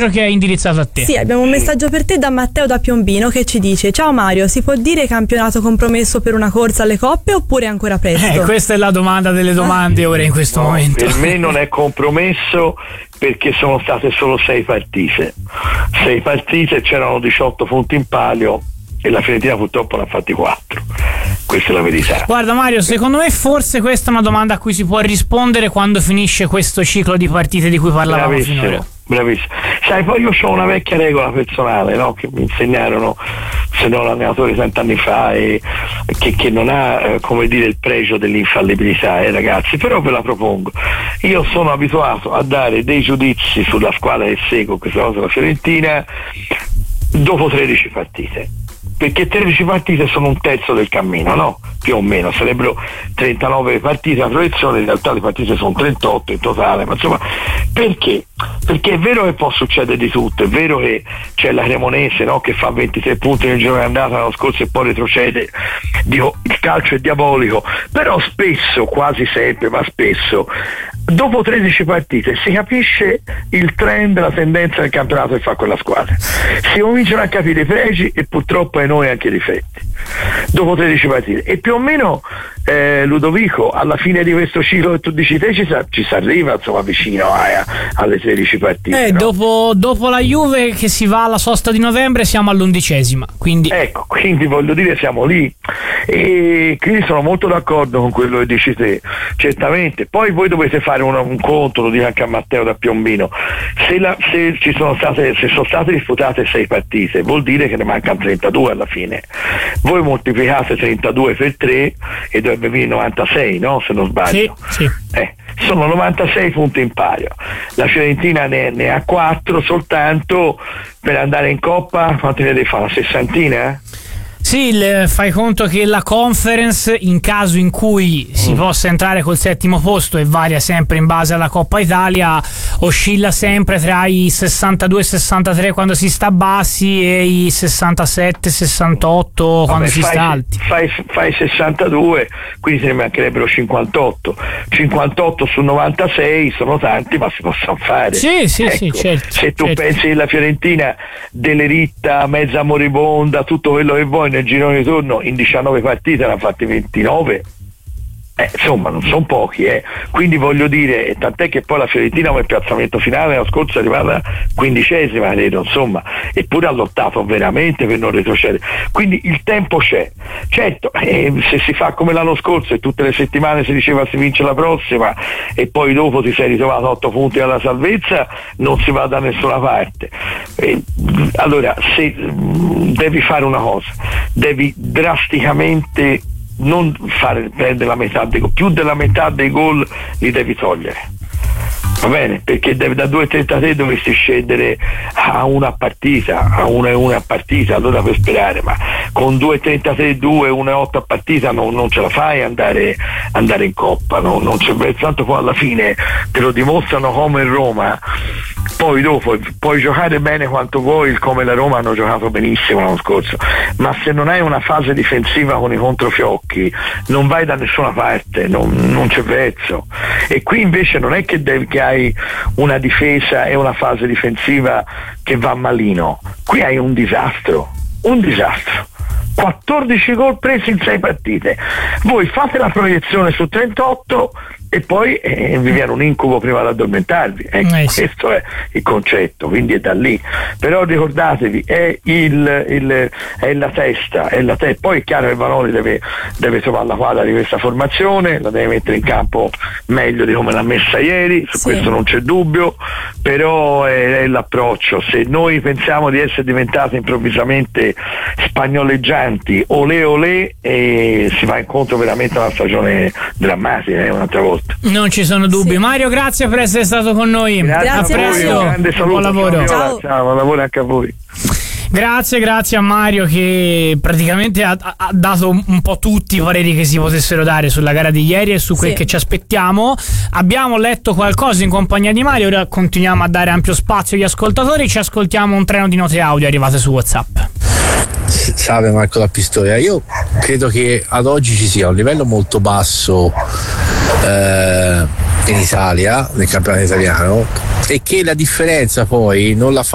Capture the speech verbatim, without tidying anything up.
messaggio che è indirizzato a te. Sì, abbiamo un messaggio per te da Matteo da Piombino che ci dice: ciao Mario, si può dire campionato compromesso per una corsa alle coppe oppure è ancora presto? Eh, questa è la domanda delle domande ora in questo no, momento. Per me non è compromesso perché sono state solo sei partite. Sei partite, c'erano diciotto punti in palio e la Fiorentina purtroppo ne ha fatti quattro. Questa è la verità. Guarda Mario, secondo me forse questa è una domanda a cui si può rispondere quando finisce questo ciclo di partite di cui parlavamo Bravissimo, finora. bravissimo. Sai, poi io ho una vecchia regola personale, no? Che mi insegnarono, se no l'allenatore tanti fa, e che, che non ha eh, come dire il pregio dell'infallibilità, eh, ragazzi, però ve la propongo. Io sono abituato a dare dei giudizi sulla squadra che seguo, questa cosa la Fiorentina, dopo tredici partite. Perché tredici partite sono un terzo del cammino, no? Più o meno, sarebbero trentanove partite a proiezione, in realtà le partite sono trentotto in totale, ma insomma, perché? Perché è vero che può succedere di tutto, è vero che c'è la Cremonese, no? Che fa ventitré punti nel giorno di andata l'anno scorso e poi retrocede. Dico, il calcio è diabolico, però spesso, quasi sempre, ma spesso, dopo tredici partite si capisce il trend, la tendenza del campionato che fa quella squadra, si cominciano a capire i pregi e purtroppo ai noi anche i difetti dopo tredici partite, e più o meno eh, Ludovico, alla fine di questo ciclo che tu dici te ci, sa, ci si arriva insomma vicino a, a, alle tredici partite, eh, no? dopo, dopo la Juve che si va alla sosta di novembre siamo all'undicesima, quindi ecco, quindi voglio dire siamo lì, e quindi sono molto d'accordo con quello che dici te, certamente. Poi voi dovete fare un, un conto, lo dico anche a Matteo da Piombino, se, la, se ci sono state se sono state disputate sei partite vuol dire che ne mancano trentadue alla fine. Voi moltiplicate trentadue per tre e dovrebbe venire novantasei, no? Se non sbaglio. Sì, sì. Eh, sono novantasei punti in palio. La Fiorentina ne, ne ha quattro soltanto per andare in Coppa. Quanti ne deve fare? Una sessantina? Sì, il, fai conto che la Conference, in caso in cui si mm. possa entrare col settimo posto, e varia sempre in base alla Coppa Italia, oscilla sempre tra i sessantadue e sessantatré quando si sta bassi e i sessantasette sessantotto quando Vabbè, si fai, sta alti. Fai, fai sessantadue, quindi se ne mancherebbero cinquantotto. cinquantotto su novantasei sono tanti, ma si possono fare. Sì, sì, ecco, sì, certo. Se tu certo. pensi che la Fiorentina deliritta, mezza moribonda, tutto quello che vuoi, nel girone di ritorno in diciannove partite ne ha fatti ventinove, eh, insomma non sono pochi, eh. Quindi voglio dire, tant'è che poi la Fiorentina come piazzamento finale l'anno scorso è arrivata quindicesima, credo, insomma, eppure ha lottato veramente per non retrocedere, quindi il tempo c'è, certo, eh, se si fa come l'anno scorso e tutte le settimane si diceva si vince la prossima e poi dopo ti sei ritrovato a otto punti alla salvezza, non si va da nessuna parte. Eh, allora se mh, devi fare una cosa, devi drasticamente non fare prendere la metà dei gol, più della metà dei gol li devi togliere, va bene? Perché devi, da due virgola trentatré dovresti scendere a una partita, a una e una a partita, allora per sperare, ma con due virgola trentatré, due, uno virgola otto a partita non, non ce la fai andare, andare in Coppa, no? Non c'è, tanto poi alla fine te lo dimostrano come in Roma. Poi dopo puoi giocare bene quanto vuoi, come la Roma hanno giocato benissimo l'anno scorso, ma se non hai una fase difensiva con i controfiocchi non vai da nessuna parte, non, non c'è verso. E qui invece non è che, devi, che hai una difesa e una fase difensiva che va malino, qui hai un disastro, un disastro. quattordici gol presi in sei partite. Voi fate la proiezione su trentotto e poi eh, vi viene un incubo prima di addormentarvi, ecco, eh sì. Questo è il concetto, quindi è da lì. Però ricordatevi, è, il, il, è la testa, è la te- poi è chiaro che Vanoli deve, deve trovare la quadra di questa formazione, la deve mettere in campo meglio di come l'ha messa ieri, su sì. questo non c'è dubbio, però è, è l'approccio. Se noi pensiamo di essere diventati improvvisamente spagnoleggianti, olè olè, e si va incontro veramente a una stagione drammatica, eh, un'altra volta. Non ci sono dubbi. Sì. Mario, grazie per essere stato con noi. Grazie a presto. grande saluto, buon lavoro. ciao, ciao, buon lavoro anche a voi. Grazie, grazie a Mario che praticamente ha, ha dato un po' tutti i pareri che si potessero dare sulla gara di ieri e su quel sì. che ci aspettiamo. Abbiamo letto qualcosa in compagnia di Mario, ora continuiamo a dare ampio spazio agli ascoltatori. Ci ascoltiamo un treno di note audio arrivate su WhatsApp. Salve Marco da Pistoia, io credo che ad oggi ci sia un livello molto basso eh, in Italia, nel campionato italiano, e che la differenza poi non la fa